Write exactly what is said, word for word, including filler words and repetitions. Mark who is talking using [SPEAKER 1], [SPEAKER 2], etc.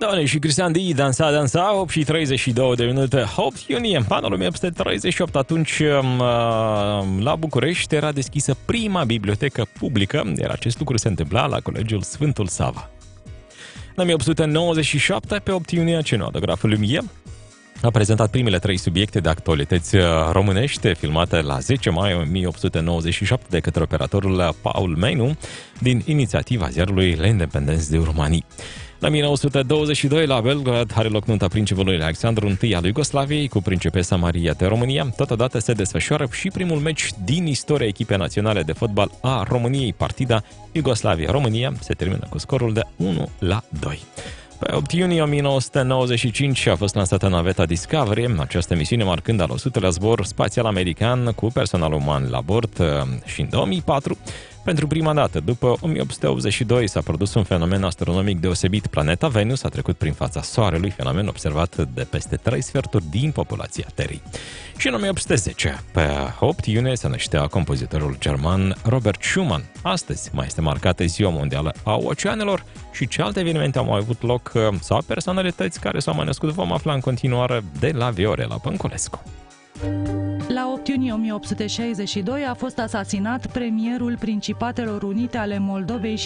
[SPEAKER 1] Tony și Cristian Di, Dansa, Dansa, opt și treizeci și două de minute, opt iunie, în anul o mie opt sute treizeci și opt, atunci la București era deschisă prima bibliotecă publică, iar acest lucru se întâmpla la Colegiul Sfântul Sava. În o mie opt sute nouăzeci și șapte, pe opt iunie, cinematograful Lumière a prezentat primele trei subiecte de actualități românești, filmate la zece mai o mie opt sute nouăzeci și șapte de către operatorul Paul Menu, din inițiativa ziarului L'Independence de România. La o mie nouă sute douăzeci și doi, la Belgrad, are loc nunta principelui Alexandru I al Iugoslaviei cu principesa Maria de România. Totodată se desfășoară și primul meci din istoria echipei naționale de fotbal a României, partida Iugoslavia-România. Se termină cu scorul de unu la doi. Pe opt iunie o mie nouă sute nouăzeci și cinci a fost lansată naveta Discovery, această misiune marcând al o sutelea zbor spațial american cu personal uman la bord, și în două mii patru, pentru prima dată, după o mie opt sute optzeci și doi, s-a produs un fenomen astronomic deosebit. Planeta Venus a trecut prin fața Soarelui, fenomen observat de peste trei sferturi din populația Terei. Și în o mie opt sute zece, pe opt iunie, se năștea compozitorul german Robert Schumann. Astăzi mai este marcată Ziua Mondială a Oceanelor. Și ce alte evenimente au mai avut loc sau personalități care s-au mai născut, vom afla în continuare de la Viorela Pănculescu.
[SPEAKER 2] La opt iunie o mie opt sute șaizeci și doi a fost asasinat premierul Principatelor Unite ale Moldovei